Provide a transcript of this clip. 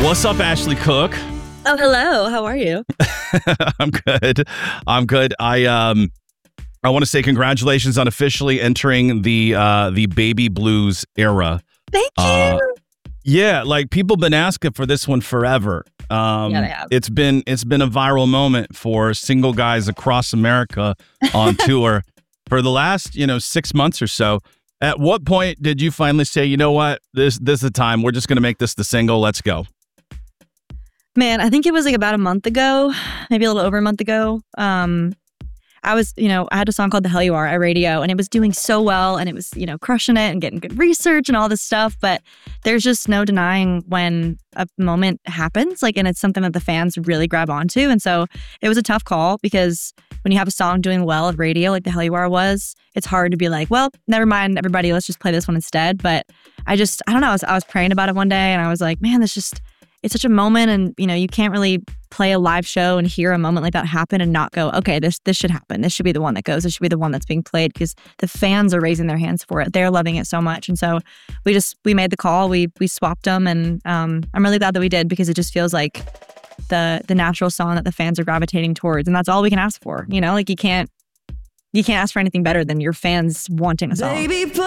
What's up, Ashley Cook? Oh, hello. How are you? I'm good. I want to say congratulations on officially entering the baby blues era. Thank you. Yeah, like people been asking for this one forever. Yeah, they have. It's been a viral moment for single guys across America on tour for the last 6 months or so. At what point did you finally say, you know what, this is the time, we're just going to make this the single, let's go? Man, I think it was like about a month ago, maybe a little over a month ago. I was, I had a song called The Hell You Are at radio, and it was doing so well, and it was, crushing it and getting good research and all this stuff. But there's just no denying when a moment happens, and it's something that the fans really grab onto. And so it was a tough call because when you have a song doing well at radio, like The Hell You Are was, it's hard to be like, well, never mind, everybody, let's just play this one instead. But I don't know, I was praying about it one day, and I was like, man, it's such a moment, and you can't really play a live show and hear a moment like that happen and not go, okay, this should happen. This should be the one that goes. This should be the one that's being played because the fans are raising their hands for it. They're loving it so much. And so we made the call. We swapped them, and I'm really glad that we did because it just feels like the natural song that the fans are gravitating towards, and that's all we can ask for. You can't ask for anything better than your fans wanting a song. Baby, put